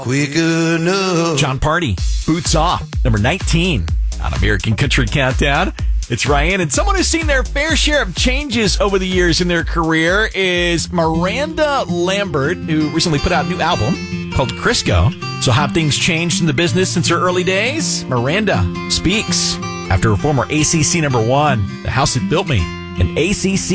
quick enough. John Party, Boots Off, number 19 on American Country Countdown. It's Ryan, and someone who's seen their fair share of changes over the years in their career is Miranda Lambert, who recently put out a new album called Crisco. So how have things changed in the business since her early days? Miranda speaks after her former ACC number 1, The House That Built Me, and ACC